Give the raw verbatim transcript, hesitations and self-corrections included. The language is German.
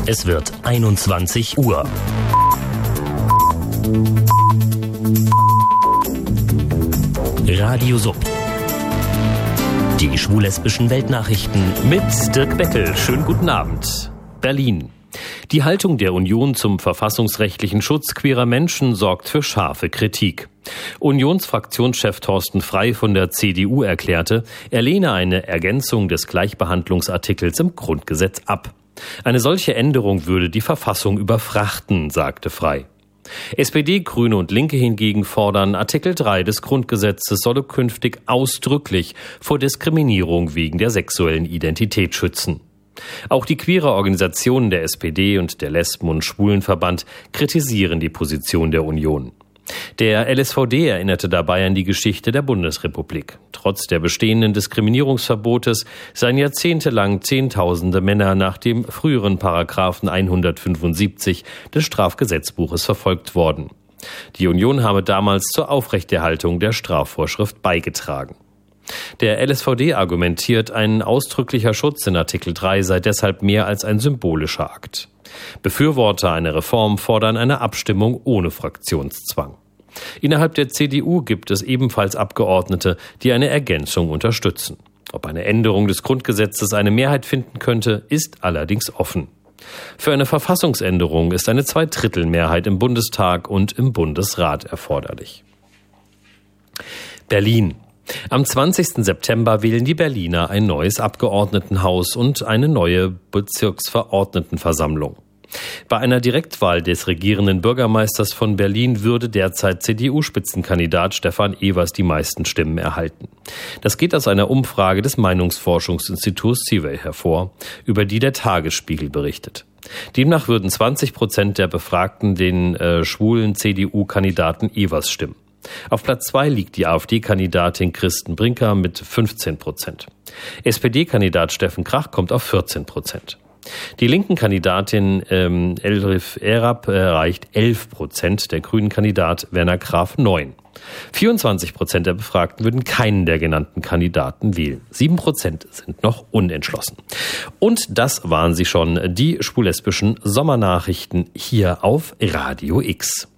Es wird einundzwanzig Uhr. Radio Sub. Die schwul-lesbischen Weltnachrichten mit Dirk Beckel. Schönen guten Abend. Berlin. Die Haltung der Union zum verfassungsrechtlichen Schutz queerer Menschen sorgt für scharfe Kritik. Unionsfraktionschef Thorsten Frey von der C D U erklärte, er lehne eine Ergänzung des Gleichbehandlungsartikels im Grundgesetz ab. Eine solche Änderung würde die Verfassung überfrachten, sagte Frey. S P D, Grüne und Linke hingegen fordern, Artikel drei des Grundgesetzes solle künftig ausdrücklich vor Diskriminierung wegen der sexuellen Identität schützen. Auch die queere Organisationen der S P D und der Lesben- und Schwulenverband kritisieren die Position der Union. Der L S V D erinnerte dabei an die Geschichte der Bundesrepublik. Trotz der bestehenden Diskriminierungsverbotes seien jahrzehntelang Zehntausende Männer nach dem früheren Paragraphen hundertfünfundsiebzig des Strafgesetzbuches verfolgt worden. Die Union habe damals zur Aufrechterhaltung der Strafvorschrift beigetragen. Der L S V D argumentiert, ein ausdrücklicher Schutz in Artikel drei sei deshalb mehr als ein symbolischer Akt. Befürworter einer Reform fordern eine Abstimmung ohne Fraktionszwang. Innerhalb der C D U gibt es ebenfalls Abgeordnete, die eine Ergänzung unterstützen. Ob eine Änderung des Grundgesetzes eine Mehrheit finden könnte, ist allerdings offen. Für eine Verfassungsänderung ist eine Zweidrittelmehrheit im Bundestag und im Bundesrat erforderlich. Berlin. Am zwanzigsten September wählen die Berliner ein neues Abgeordnetenhaus und eine neue Bezirksverordnetenversammlung. Bei einer Direktwahl des regierenden Bürgermeisters von Berlin würde derzeit C D U-Spitzenkandidat Stefan Evers die meisten Stimmen erhalten. Das geht aus einer Umfrage des Meinungsforschungsinstituts Civey hervor, über die der Tagesspiegel berichtet. Demnach würden zwanzig Prozent der Befragten den äh, schwulen C D U-Kandidaten Evers stimmen. Auf Platz zwei liegt die AfD-Kandidatin Kristen Brinker mit fünfzehn Prozent. S P D-Kandidat Steffen Krach kommt auf vierzehn Prozent. Die linken Kandidatin ähm, Elrif Erab erreicht elf Prozent, der grünen Kandidat Werner Graf neun. vierundzwanzig Prozent der Befragten würden keinen der genannten Kandidaten wählen. sieben Prozent sind noch unentschlossen. Und das waren sie schon, die schwul-lesbischen Sommernachrichten hier auf Radio X.